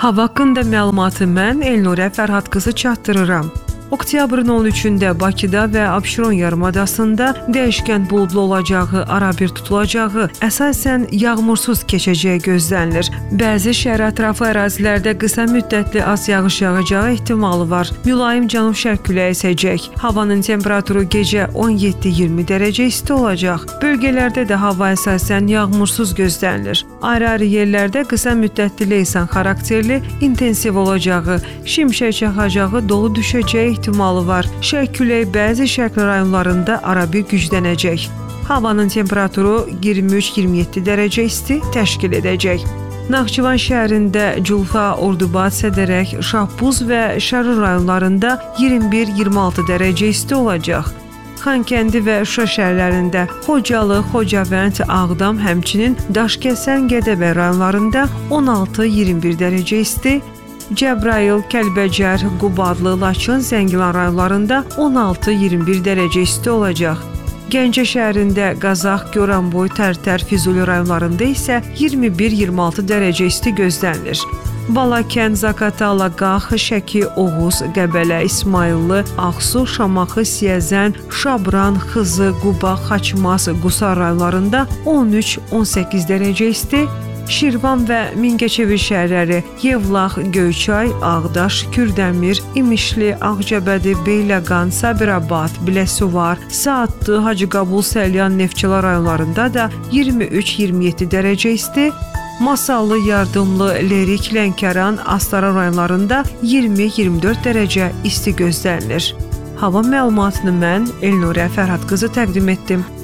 Hava haqqında məlumatı mən Elnurə Fərhad qızı çatdırıram. Oktyabrın 13-də Bakıda və Abşeron yarımadasında dəyişkən buludlu olacağı, arabir tutulacağı, əsasən yağmursuz keçəcəyi gözlənilir. Bəzi şəhər ətrafı ərazilərdə qısa müddətli az yağış yağacağı ehtimalı var. Mülayim cənub-şərq küləyi əsəcək. Havanın temperaturu gecə 17-20 dərəcə isti olacaq. Bölgələrdə də hava əsasən yağmursuz gözlənilir. Ayrı-ayrı yerlərdə qısa müddətli leysan xarakterli, intensiv olacağı, şimşək çaxacağı, dolu düşəcəyi ehtimalı var. Şərq küləyi bəzi şərq rayonlarında arabir güclənəcək. Havanın temperaturu 23-27 dərəcə isti təşkil edəcək. Naxçıvan şəhərində Culfa, Ordubad, Sədərək, Şahbuz və Şərur rayonlarında 21-26 dərəcə isti olacaq. Xankəndi və Şuşa şəhərlərində, Xocalı, Xocavənd, Ağdam, həmçinin Daşkəsən, Gədəbəy rayonlarında 16-21 dərəcə isti, Cəbrayıl, Kəlbəcər, Qubadlı, Laçın, Zəngilan rayonlarında 16-21 dərəcə isti olacaq. Gəncə şəhərində Qazax, Goranboy, Tərtər, Füzuli rayonlarında isə 21-26 dərəcə isti gözlənilir. Balakən, Zaqatala, Qax, Şəki, Oğuz, Qəbələ, İsmayıllı, Ağsu, Şamaxı, Siyəzən, Şabran, Xızı, Quba, Xaçmaz, Qusar rayonlarında 13-18 dərəcə isti, Şirvan və Mingəçevir şəhərləri, Yevlax, Göyçay, Ağdaş, Kürdəmir, İmişli, Ağcabədi, Beyləqan, Sabirabad, Biləsuvar, Saatlı, Hacıqabul, Səlyan, Neftçala rayonlarında da 23-27 dərəcə isti, Masallı, Yardımlı, Lerik, Lənkəran, Astara rayonlarında 20-24 dərəcə isti gözlənilir. Hava məlumatını mən Elnurə Fərhad qızı təqdim etdim.